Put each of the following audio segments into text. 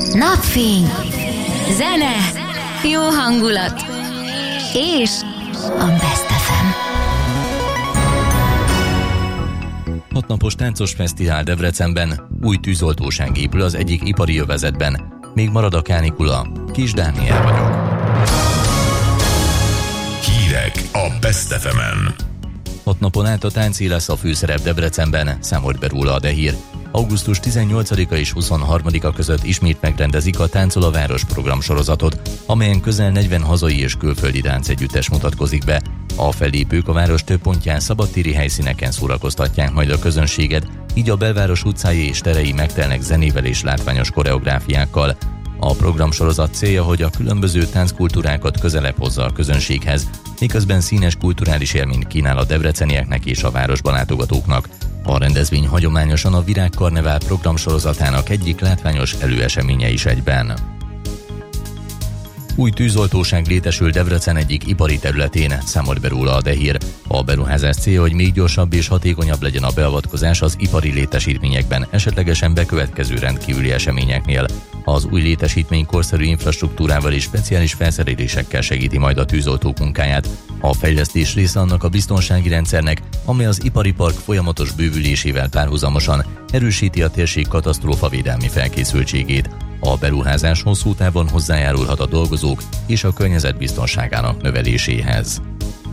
napfény, zene, jó hangulat, és a Best FM. 6 napos táncos fesztivál Debrecenben, új tűzoltóság épül az egyik ipari övezetben. Még marad a kánikula. Kis Dániel vagyok. Hírek a Best FM-en. 6 napon át a táncé lesz a főszerep Debrecenben, számolt be róla a Dehír. Augusztus 18-a és 23-a között ismét megrendezik a Táncol a Város programsorozatot, amelyen közel 40 hazai és külföldi táncegyüttes mutatkozik be. A fellépők a város több pontján szabadtéri helyszíneken szórakoztatják majd a közönséget, így a belváros utcái és terei megtelnek zenével és látványos koreográfiákkal. A programsorozat célja, hogy a különböző tánckultúrákat közelebb hozza a közönséghez, miközben színes kulturális élményt kínál a debrecenieknek és a városban látogatóknak. A rendezvény hagyományosan a Virágkarnevál programsorozatának egyik látványos előeseménye is egyben. Új tűzoltóság létesül Debrecen egyik ipari területén, számolt be róla a Dehír. A beruházás célja, hogy még gyorsabb és hatékonyabb legyen a beavatkozás az ipari létesítményekben, esetlegesen bekövetkező rendkívüli eseményeknél. Az új létesítmény korszerű infrastruktúrával és speciális felszerelésekkel segíti majd a tűzoltók munkáját. A fejlesztés része annak a biztonsági rendszernek, amely az ipari park folyamatos bővülésével párhuzamosan erősíti a térség katasztrófavédelmi felkészültségét. A beruházás hosszú távon hozzájárulhat a dolgozók és a környezet biztonságának növeléséhez.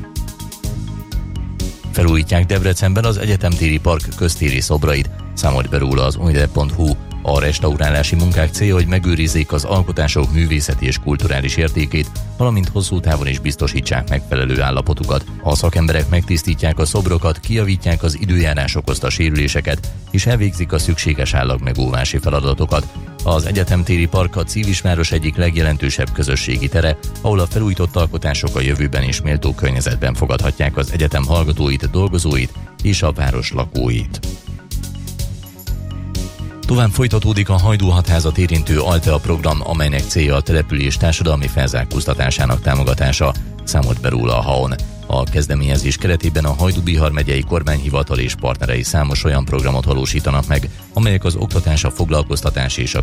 Felújítják Debrecenben az Egyetemtéri Park köztéri szobrait, számolt be róla az unidev.hu. A restaurálási munkák célja, hogy megőrizzék az alkotások művészeti és kulturális értékét, valamint hosszú távon is biztosítsák megfelelő állapotukat. A szakemberek megtisztítják a szobrokat, kijavítják az időjárás okozta sérüléseket, és elvégzik a szükséges állagmegóvási feladatokat. Az Egyetemtéri Park a Civisváros egyik legjelentősebb közösségi tere, ahol a felújított alkotások a jövőben is méltó környezetben fogadhatják az egyetem hallgatóit, dolgozóit és a város lakóit. Tovább folytatódik a Hajdú Hatházat érintő Altea program, amelynek célja a település társadalmi felzárkóztatásának támogatása, számolt be róla a HAON. A kezdeményezés keretében a Hajdú-Bihar megyei kormányhivatal és partnerei számos olyan programot valósítanak meg, amelyek az oktatás, a foglalkoztatás és a